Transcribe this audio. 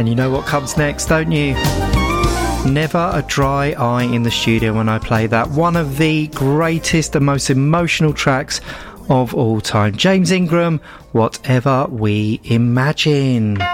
And you know what comes next, don't you? Never a dry eye in the studio when I play that. One of the greatest and most emotional tracks of all time. James Ingram, Whatever We Imagine.